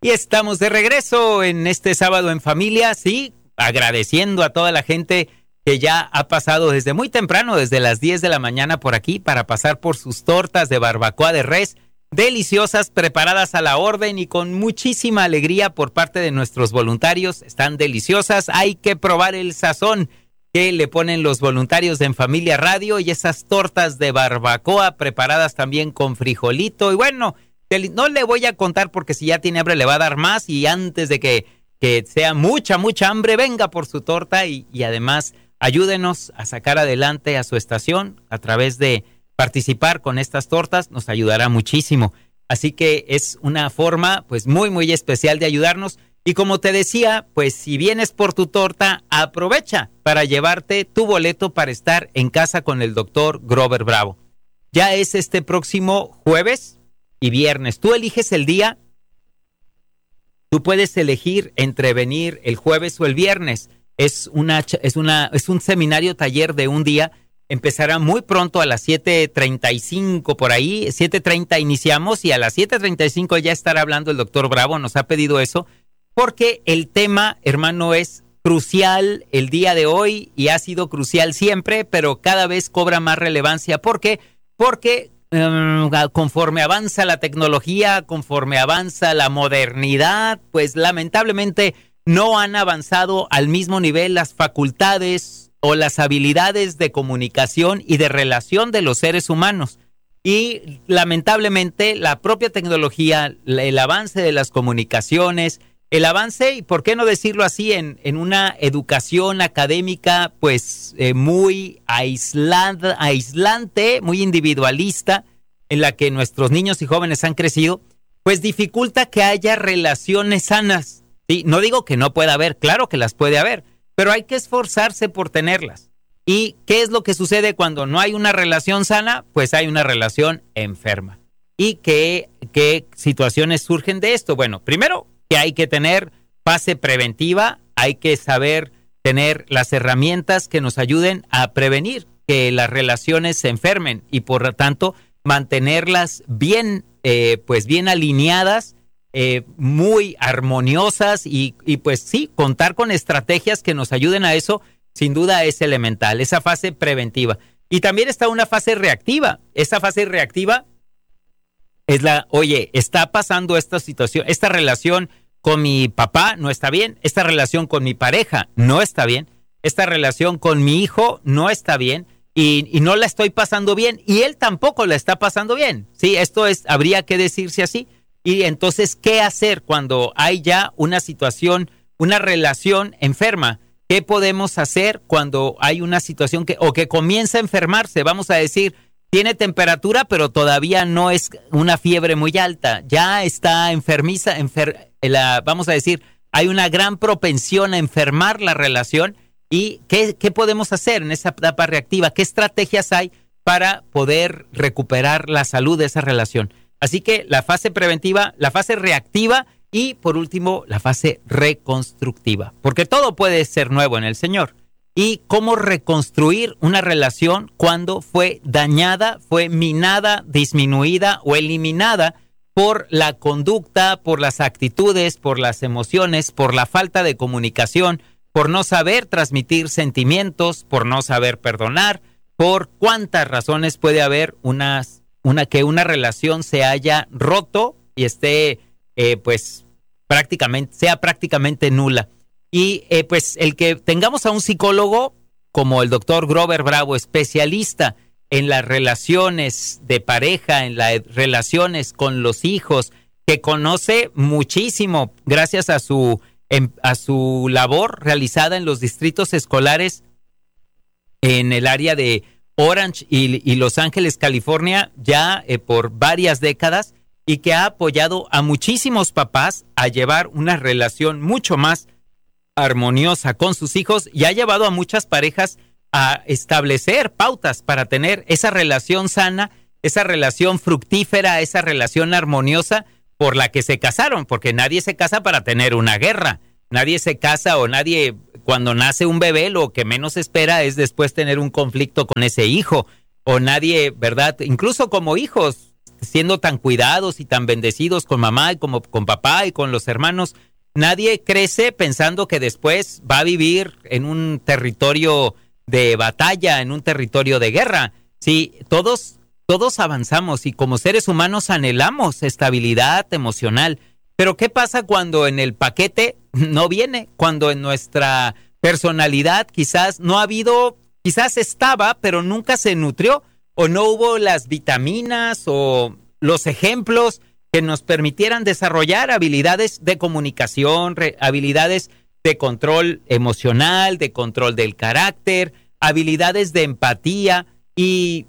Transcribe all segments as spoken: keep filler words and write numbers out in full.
Y estamos de regreso en este sábado en familia, sí, agradeciendo a toda la gente que ya ha pasado desde muy temprano, desde las diez de la mañana por aquí, para pasar por sus tortas de barbacoa de res, deliciosas, preparadas a la orden y con muchísima alegría por parte de nuestros voluntarios. Están deliciosas, hay que probar el sazón que le ponen los voluntarios de En Familia Radio y esas tortas de barbacoa preparadas también con frijolito. Y bueno, no le voy a contar porque si ya tiene hambre le va a dar más, y antes de que, que sea mucha, mucha hambre, venga por su torta y, y además ayúdenos a sacar adelante a su estación a través de participar con estas tortas, nos ayudará muchísimo. Así que es una forma pues muy, muy especial de ayudarnos. Y como te decía, pues si vienes por tu torta, aprovecha para llevarte tu boleto para estar en casa con el doctor Grover Bravo. Ya es este próximo jueves y viernes. Tú eliges el día. Tú puedes elegir entre venir el jueves o el viernes. Es una es una es un seminario taller de un día. Empezará muy pronto a las siete treinta y cinco por ahí. siete treinta iniciamos y a las siete treinta y cinco ya estará hablando el doctor Bravo. Nos ha pedido eso porque el tema, hermano, es crucial el día de hoy y ha sido crucial siempre, pero cada vez cobra más relevancia. ¿Por qué? Porque conforme avanza la tecnología, conforme avanza la modernidad, pues lamentablemente no han avanzado al mismo nivel las facultades o las habilidades de comunicación y de relación de los seres humanos. Y lamentablemente la propia tecnología, el avance de las comunicaciones, el avance, y por qué no decirlo así, en, en una educación académica pues eh, muy aislada, aislante, muy individualista, en la que nuestros niños y jóvenes han crecido, pues dificulta que haya relaciones sanas. ¿Sí? No digo que no pueda haber, claro que las puede haber, pero hay que esforzarse por tenerlas. ¿Y qué es lo que sucede cuando no hay una relación sana? Pues hay una relación enferma. ¿Y qué, qué situaciones surgen de esto? Bueno, primero, que hay que tener fase preventiva, hay que saber tener las herramientas que nos ayuden a prevenir que las relaciones se enfermen y por lo tanto mantenerlas bien, eh, pues bien alineadas, eh, muy armoniosas y, y pues sí, contar con estrategias que nos ayuden a eso, sin duda es elemental, esa fase preventiva. Y también está una fase reactiva, esa fase reactiva es la, oye, está pasando esta situación, esta relación con mi papá no está bien, esta relación con mi pareja no está bien, esta relación con mi hijo no está bien y, y no la estoy pasando bien y él tampoco la está pasando bien. Sí, esto es, habría que decirse así. Y entonces, ¿qué hacer cuando hay ya una situación, una relación enferma? ¿Qué podemos hacer cuando hay una situación que, o que comienza a enfermarse? Vamos a decir, tiene temperatura, pero todavía no es una fiebre muy alta. Ya está enfermiza, enfer, la, vamos a decir, hay una gran propensión a enfermar la relación. ¿Y qué, qué podemos hacer en esa etapa reactiva? ¿Qué estrategias hay para poder recuperar la salud de esa relación? Así que la fase preventiva, la fase reactiva y, por último, la fase reconstructiva. Porque todo puede ser nuevo en el Señor. Y cómo reconstruir una relación cuando fue dañada, fue minada, disminuida o eliminada por la conducta, por las actitudes, por las emociones, por la falta de comunicación, por no saber transmitir sentimientos, por no saber perdonar, por cuántas razones puede haber unas, una, que una relación se haya roto y esté, eh, pues, prácticamente, sea prácticamente nula. Y eh, pues el que tengamos a un psicólogo como el doctor Grover Bravo, especialista en las relaciones de pareja, en las relaciones con los hijos, que conoce muchísimo gracias a su, en, a su labor realizada en los distritos escolares en el área de Orange y, y Los Ángeles, California, ya eh, por varias décadas, y que ha apoyado a muchísimos papás a llevar una relación mucho más armoniosa con sus hijos y ha llevado a muchas parejas a establecer pautas para tener esa relación sana, esa relación fructífera, esa relación armoniosa por la que se casaron, porque nadie se casa para tener una guerra, nadie se casa o nadie, cuando nace un bebé, lo que menos espera es después tener un conflicto con ese hijo, o nadie, ¿verdad? Incluso como hijos, siendo tan cuidados y tan bendecidos con mamá y como con papá y con los hermanos, nadie crece pensando que después va a vivir en un territorio de batalla, en un territorio de guerra. Sí, todos, todos avanzamos y como seres humanos anhelamos estabilidad emocional. Pero ¿qué pasa cuando en el paquete no viene? Cuando en nuestra personalidad quizás no ha habido, quizás estaba, pero nunca se nutrió, o no hubo las vitaminas o los ejemplos que nos permitieran desarrollar habilidades de comunicación, re, habilidades de control emocional, de control del carácter, habilidades de empatía, y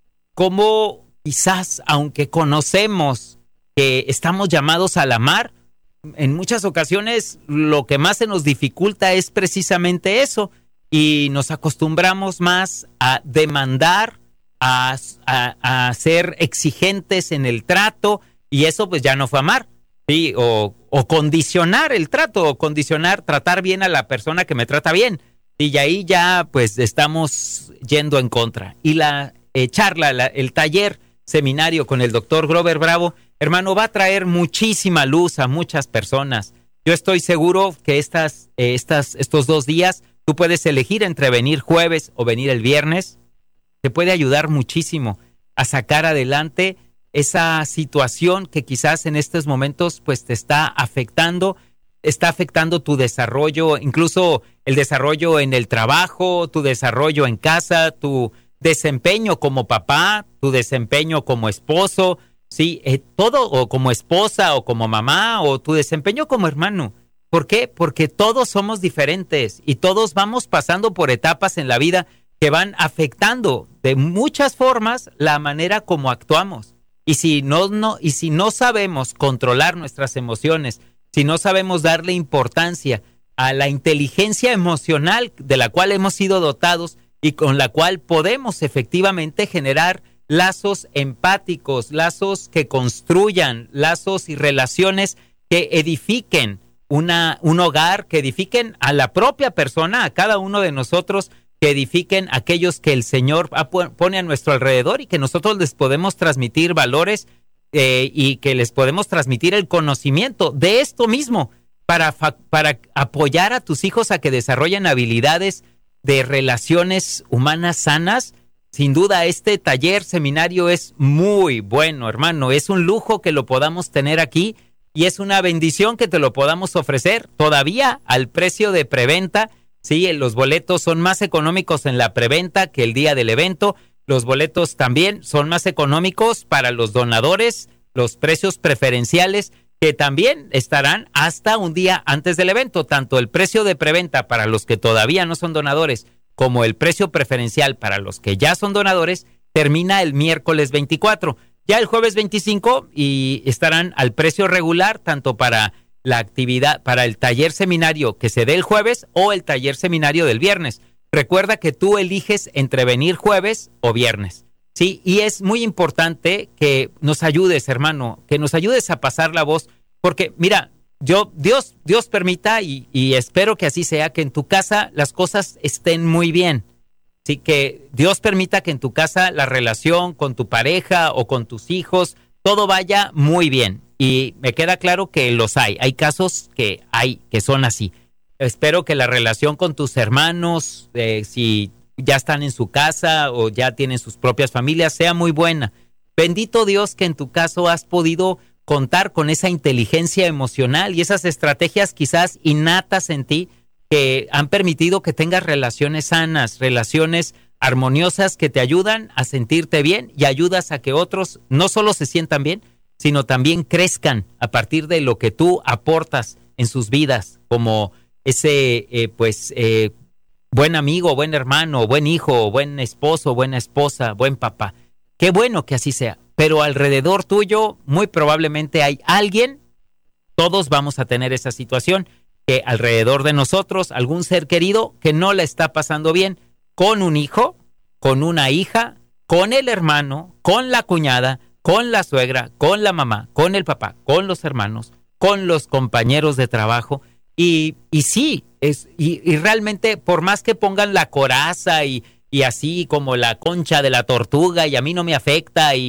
cómo quizás, aunque conocemos que estamos llamados al amar, en muchas ocasiones lo que más se nos dificulta es precisamente eso, y nos acostumbramos más a demandar, a, a, a ser exigentes en el trato, y eso pues ya no fue amar, ¿sí? O, o condicionar el trato, o condicionar, tratar bien a la persona que me trata bien, y ahí ya pues estamos yendo en contra. Y la eh, charla, la, el taller, seminario con el doctor Grover Bravo, hermano, va a traer muchísima luz a muchas personas. Yo estoy seguro que estas, eh, estas, estos dos días tú puedes elegir entre venir jueves o venir el viernes. Te puede ayudar muchísimo a sacar adelante esa situación que quizás en estos momentos pues te está afectando, está afectando tu desarrollo, incluso el desarrollo en el trabajo, tu desarrollo en casa, tu desempeño como papá, tu desempeño como esposo, sí, eh, todo, o como esposa o como mamá, o tu desempeño como hermano. ¿Por qué? Porque todos somos diferentes y todos vamos pasando por etapas en la vida que van afectando de muchas formas la manera como actuamos. Y si no, no, y si no sabemos controlar nuestras emociones, si no sabemos darle importancia a la inteligencia emocional de la cual hemos sido dotados y con la cual podemos efectivamente generar lazos empáticos, lazos que construyan, lazos y relaciones que edifiquen una, un hogar, que edifiquen a la propia persona, a cada uno de nosotros, que edifiquen aquellos que el Señor pone a nuestro alrededor y que nosotros les podemos transmitir valores eh, y que les podemos transmitir el conocimiento de esto mismo para, para apoyar a tus hijos a que desarrollen habilidades de relaciones humanas sanas. Sin duda, este taller, seminario es muy bueno, hermano. Es un lujo que lo podamos tener aquí y es una bendición que te lo podamos ofrecer todavía al precio de preventa. Sí, los boletos son más económicos en la preventa que el día del evento. Los boletos también son más económicos para los donadores, los precios preferenciales que también estarán hasta un día antes del evento. Tanto el precio de preventa para los que todavía no son donadores como el precio preferencial para los que ya son donadores termina el miércoles veinticuatro. Ya el jueves veinticinco y estarán al precio regular tanto para la actividad, para el taller seminario que se dé el jueves o el taller seminario del viernes. Recuerda que tú eliges entre venir jueves o viernes, ¿sí? Y es muy importante que nos ayudes, hermano, que nos ayudes a pasar la voz, porque mira, yo, Dios, Dios permita y, y espero que así sea, que en tu casa las cosas estén muy bien, ¿sí? Que Dios permita que en tu casa la relación con tu pareja o con tus hijos, todo vaya muy bien. Y me queda claro que los hay. Hay casos que hay, que son así. Espero que la relación con tus hermanos, eh, si ya están en su casa o ya tienen sus propias familias, sea muy buena. Bendito Dios que en tu caso has podido contar con esa inteligencia emocional y esas estrategias quizás innatas en ti que han permitido que tengas relaciones sanas, relaciones armoniosas que te ayudan a sentirte bien y ayudas a que otros no solo se sientan bien, sino también crezcan a partir de lo que tú aportas en sus vidas, como ese eh, pues eh, buen amigo, buen hermano, buen hijo, buen esposo, buena esposa, buen papá. Qué bueno que así sea, pero alrededor tuyo muy probablemente hay alguien, todos vamos a tener esa situación, que alrededor de nosotros, algún ser querido que no la está pasando bien, con un hijo, con una hija, con el hermano, con la cuñada, con la suegra, con la mamá, con el papá, con los hermanos, con los compañeros de trabajo. Y, y sí, es, y, y realmente por más que pongan la coraza y, y así como la concha de la tortuga y a mí no me afecta y,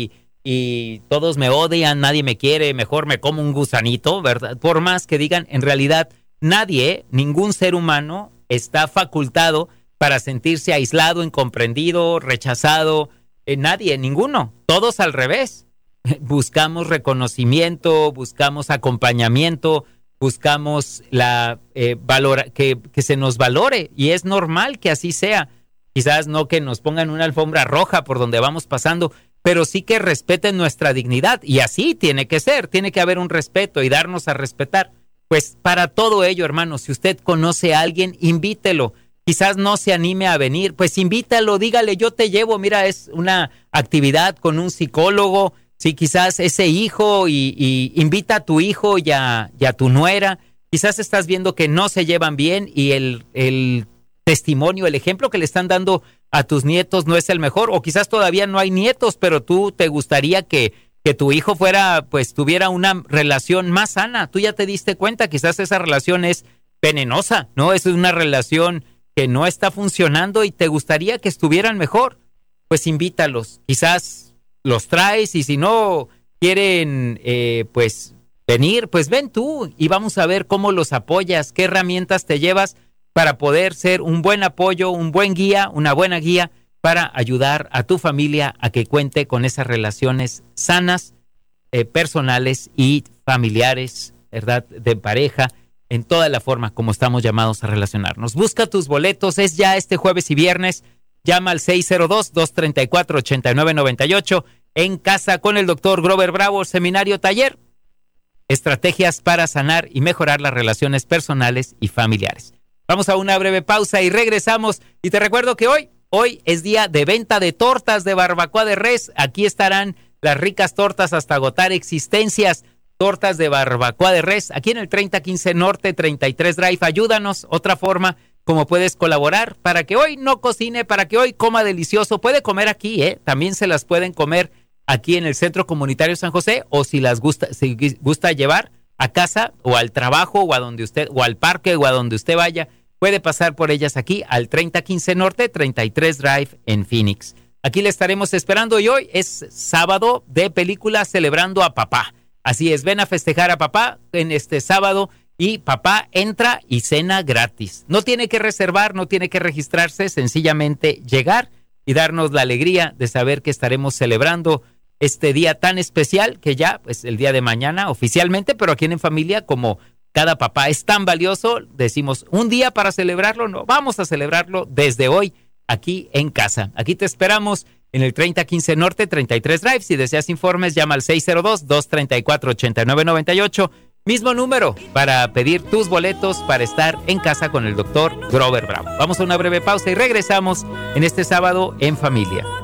y todos me odian, nadie me quiere, mejor me como un gusanito, ¿verdad? Por más que digan, en realidad nadie, ningún ser humano está facultado para sentirse aislado, incomprendido, rechazado. Eh, nadie, ninguno. Todos al revés. Buscamos reconocimiento, buscamos acompañamiento, buscamos la eh, valora, que, que se nos valore, y es normal que así sea. Quizás no que nos pongan una alfombra roja por donde vamos pasando, pero sí que respeten nuestra dignidad, y así tiene que ser, tiene que haber un respeto y darnos a respetar. Pues para todo ello, hermano, si usted conoce a alguien, invítelo. Quizás no se anime a venir, pues invítalo, dígale, yo te llevo, mira, es una actividad con un psicólogo. Sí, quizás ese hijo, y, y invita a tu hijo y a, y a tu nuera. Quizás estás viendo que no se llevan bien y el, el testimonio, el ejemplo que le están dando a tus nietos no es el mejor, o quizás todavía no hay nietos, pero tú te gustaría que, que tu hijo fuera, pues tuviera una relación más sana. Tú ya te diste cuenta, quizás esa relación es venenosa, ¿no? Es una relación que no está funcionando y te gustaría que estuvieran mejor. Pues invítalos, quizás los traes, y si no quieren eh, pues venir, pues ven tú y vamos a ver cómo los apoyas, qué herramientas te llevas para poder ser un buen apoyo, un buen guía, una buena guía para ayudar a tu familia a que cuente con esas relaciones sanas, eh, personales y familiares, ¿verdad? De pareja, en toda la forma como estamos llamados a relacionarnos. Busca tus boletos, es ya este jueves y viernes. Llama al seis cero dos, dos tres cuatro, ocho nueve nueve ocho. En Casa con el doctor Grover Bravo, seminario taller. Estrategias para sanar y mejorar las relaciones personales y familiares. Vamos a una breve pausa y regresamos. Y te recuerdo que hoy, hoy es día de venta de tortas de barbacoa de res. Aquí estarán las ricas tortas hasta agotar existencias. Tortas de barbacoa de res. Aquí en el treinta quince Norte, treinta y tres Drive. Ayúdanos. Otra forma como puedes colaborar para que hoy no cocine, para que hoy coma delicioso. Puede comer aquí, ¿eh? También se las pueden comer aquí en el Centro Comunitario San José, o si las gusta, si gusta llevar a casa o al trabajo o a donde usted, o al parque o a donde usted vaya, puede pasar por ellas aquí al treinta quince Norte, treinta y tres Drive en Phoenix. Aquí le estaremos esperando y hoy es sábado de película celebrando a papá. Así es, ven a festejar a papá en este sábado. Y papá entra y cena gratis. No tiene que reservar, no tiene que registrarse, sencillamente llegar y darnos la alegría de saber que estaremos celebrando este día tan especial que ya, pues el día de mañana oficialmente, pero aquí en Familia, como cada papá es tan valioso, decimos un día para celebrarlo, no, vamos a celebrarlo desde hoy aquí en casa. Aquí te esperamos en el treinta quince Norte, treinta y tres Drive. Si deseas informes, llama al seis cero dos, dos tres cuatro, ocho nueve nueve ocho. Mismo número para pedir tus boletos para estar en casa con el doctor Grover Bravo. Vamos a una breve pausa y regresamos en este sábado en Familia.